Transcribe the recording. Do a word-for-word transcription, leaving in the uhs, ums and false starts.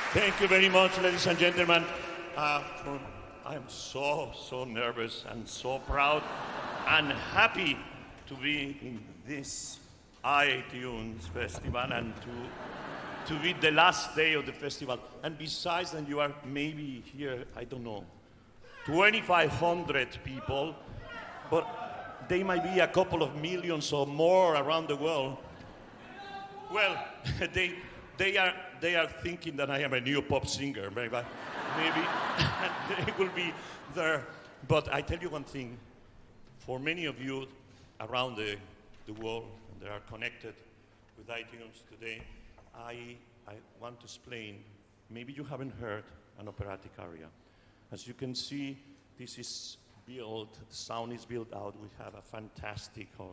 Thank you very much, ladies and gentlemen. Uh, for, I am so, so nervous and so proud and happy to be in this iTunes Festival and to, to be the last day of the festival. And besides, and you are maybe here, I don't know, twenty-five hundred people, but they might be a couple of millions or more around the world. Well, they, they, are, they are thinking that I am a new pop singer, maybe, maybe they will be there. But I tell you one thing, for many of you around the, the world that are connected with iTunes today, I, I want to explain, maybe you haven't heard an operatic aria. As you can see, this is built, the sound is built out. We have a fantastic